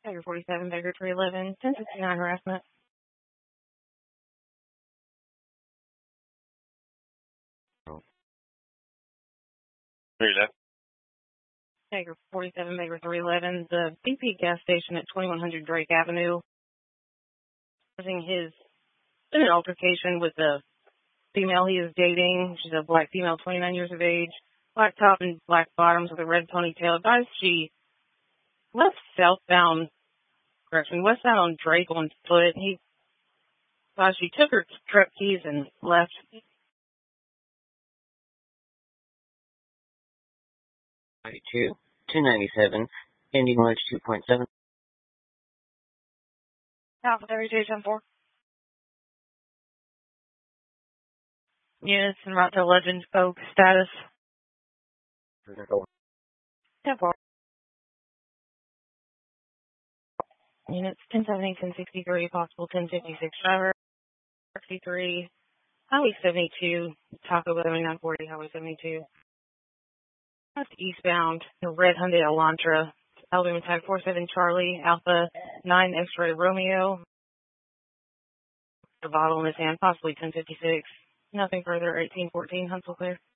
Tiger 47, Baker 311, 1069 harassment. Tiger 47, Baker 311, the BP gas station at 2100 Drake Avenue. Using his in an altercation with the female he is dating. She's a black female, 29 years of age, black top and black bottoms with a red ponytail. Advised she left westbound on Drake on foot. She took her truck keys and left. 297, ending wedge 2.7. Alpha 3274. Units en route to Legend Oak status. 10-4. Units 1070, 1063, possible 1056 driver. 63, Highway 72, Taco Bell 940, Highway 72. That's eastbound, the red Hyundai Elantra, Alabama tag 47 Charlie, Alpha 9 X-ray Romeo. The bottle in his hand, possibly 1056. Nothing further, 1814, Huntsville clear.